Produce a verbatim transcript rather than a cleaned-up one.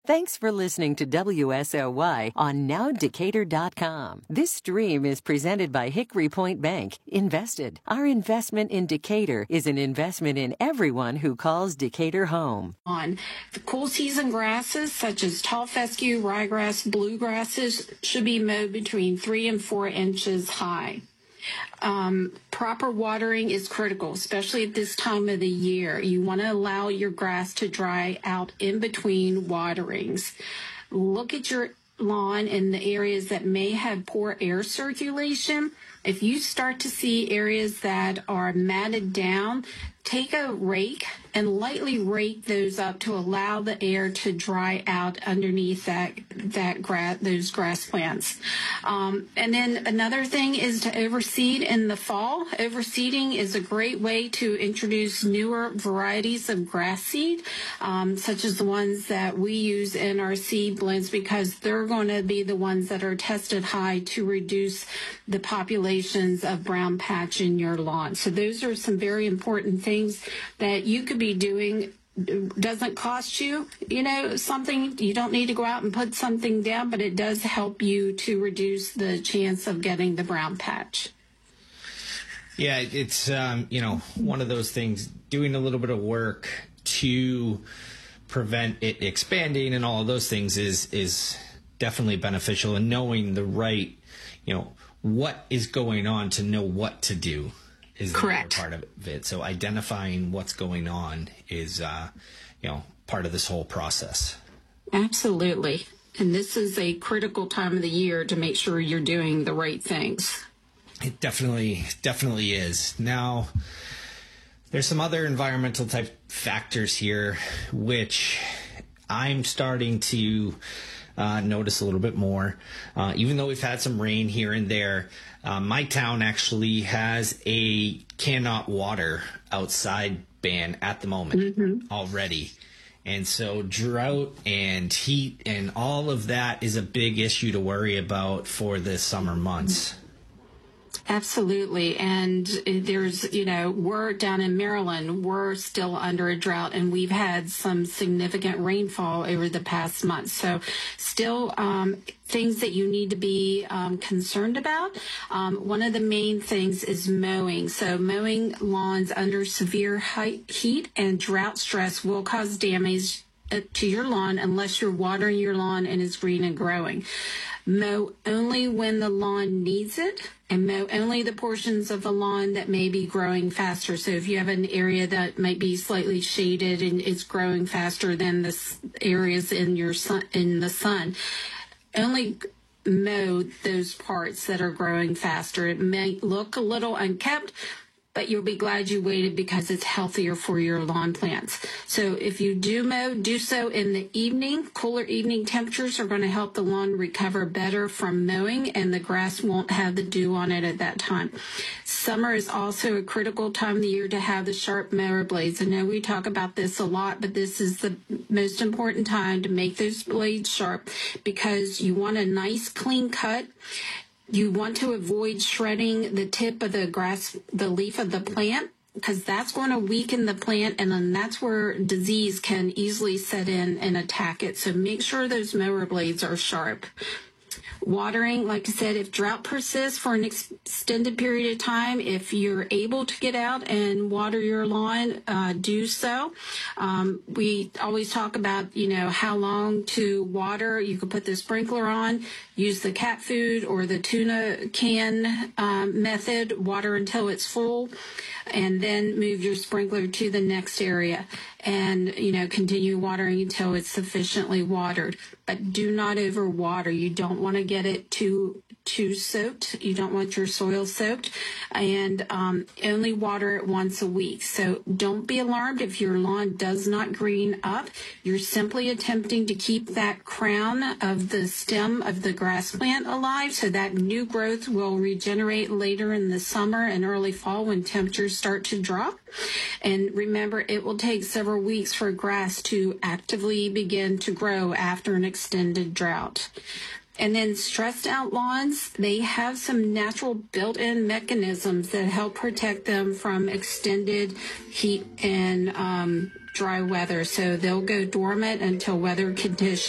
Thanks for listening to W S O Y on now decatur dot com. This stream is presented by Hickory Point Bank. Invested. Our investment in Decatur is an investment in everyone who calls Decatur home. On the cool season grasses such as tall fescue, ryegrass, bluegrasses should be mowed between three and four inches high. Um, proper watering is critical, especially at this time of the year. You want to allow your grass to dry out in between waterings. Look at your lawn in the areas that may have poor air circulation. If you start to see areas that are matted down, take a rake and lightly rake those up to allow the air to dry out underneath that that grass, those grass plants. Um, and then another thing is to overseed in the fall. Overseeding is a great way to introduce newer varieties of grass seed, um, such as the ones that we use in our seed blends, because they're going to be the ones that are tested high to reduce the populations of brown patch in your lawn. So those are some very important things that you could be doing. Doesn't cost you, you know, something. You don't need to go out and put something down, but it does help you to reduce the chance of getting the brown patch. Yeah, it's, um, you know, one of those things, doing a little bit of work to prevent it expanding and all of those things is is definitely beneficial, and knowing the right, you know, what is going on to know what to do is the Correct. part of it. So identifying what's going on is, uh, you know, part of this whole process. Absolutely. And this is a critical time of the year to make sure you're doing the right things. It definitely, definitely is. Now, there's some other environmental type factors here, which I'm starting to uh, notice a little bit more. Uh, even though we've had some rain here and there, uh, my town actually has a cannot water outside ban at the moment mm-hmm. already. And so drought and heat and all of that is a big issue to worry about for the summer months. Absolutely. And there's, you know, we're down in Maryland, we're still under a drought, and we've had some significant rainfall over the past month. So still um, things that you need to be um, concerned about. Um, one of the main things is mowing. So mowing lawns under severe height, heat and drought stress will cause damage to your lawn unless you're watering your lawn and it's green and growing. Mow only when the lawn needs it, and mow only the portions of the lawn that may be growing faster. So if you have an area that might be slightly shaded and it's growing faster than the areas in your sun, in the sun, only mow those parts that are growing faster. It may look a little unkept, but you'll be glad you waited because it's healthier for your lawn plants. So if you do mow, do so in the evening. Cooler evening temperatures are going to help the lawn recover better from mowing, and the grass won't have the dew on it at that time. Summer is also a critical time of the year to have the sharp mower blades. I know we talk about this a lot, but this is the most important time to make those blades sharp, because you want a nice clean cut. You want to avoid shredding the tip of the grass, the leaf of the plant, because that's going to weaken the plant, and then that's where disease can easily set in and attack it. So make sure those mower blades are sharp. Watering, like I said, if drought persists for an ex- extended period of time, if you're able to get out and water your lawn, uh, do so. Um, we always talk about, you know, how long to water. You can put the sprinkler on, use the cat food or the tuna can um, method, water until it's full, and then move your sprinkler to the next area and, you know, continue watering until it's sufficiently watered. But do not overwater. You don't want to get it too too soaked. You don't want your soil soaked, and um, only water it once a week. So don't be alarmed if your lawn does not green up. You're simply attempting to keep that crown of the stem of the grass plant alive, so that new growth will regenerate later in the summer and early fall when temperatures start to drop. And remember, it will take several weeks for grass to actively begin to grow after an extended drought. And then stressed out lawns, they have some natural built-in mechanisms that help protect them from extended heat and um, dry weather. So they'll go dormant until weather conditions